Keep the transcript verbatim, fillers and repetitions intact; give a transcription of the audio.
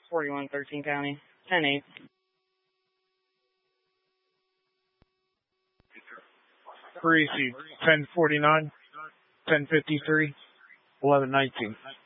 forty-one thirteen County. ten eight. Parisi, ten forty-nine, ten fifty-three, eleven nineteen.